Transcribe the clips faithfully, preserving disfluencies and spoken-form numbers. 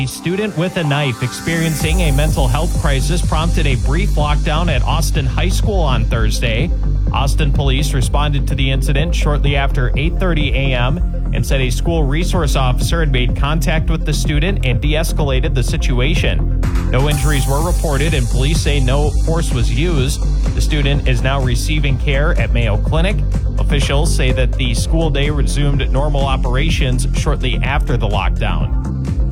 A student with a knife experiencing a mental health crisis prompted a brief lockdown at Austin High School on Thursday. Austin police responded to the incident shortly after eight thirty a.m. and said a school resource officer had made contact with the student and de-escalated the situation. No injuries were reported, and police say no force was used. The student is now receiving care at Mayo Clinic. Officials say that the school day resumed normal operations shortly after the lockdown.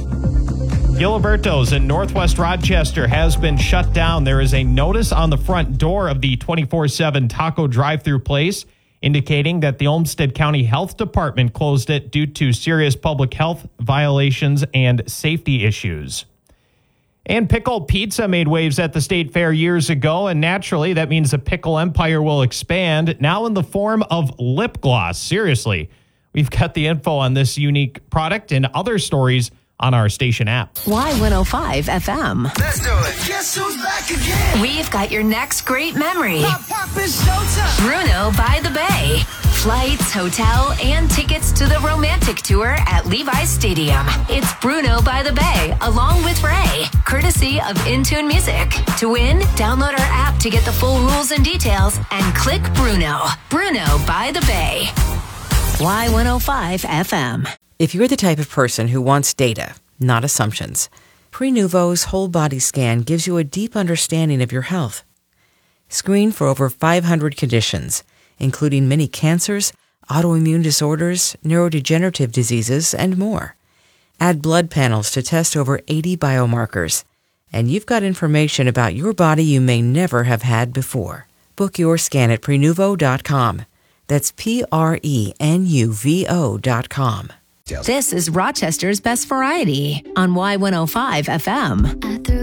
Giliberto's in Northwest Rochester has been shut down. There is a notice on the front door of the twenty-four seven taco drive-thru place indicating that the Olmsted County Health Department closed it due to serious public health violations and safety issues. And Pickle Pizza made waves at the State Fair years ago, and naturally that means the pickle empire will expand, now in the form of lip gloss. Seriously, we've got the info on this unique product and other stories on our station app. Y one oh five F M. Let's do it. Guess who's back again? We've got your next great memory. Pop, pop, it's showtime. Bruno by the Bay. Flights, hotel, and tickets to the romantic tour at Levi's Stadium. It's Bruno by the Bay, along with Ray, courtesy of Intune Music. To win, download our app to get the full rules and details and click Bruno. Bruno by the Bay. Y one oh five F M. If you're the type of person who wants data, not assumptions, Prenuvo's whole body scan gives you a deep understanding of your health. Screen for over five hundred conditions, including many cancers, autoimmune disorders, neurodegenerative diseases, and more. Add blood panels to test over eighty biomarkers, and you've got information about your body you may never have had before. Book your scan at Prenuvo dot com. That's P R E N U V O dot com. This is Rochester's Best Variety on Y one oh five F M.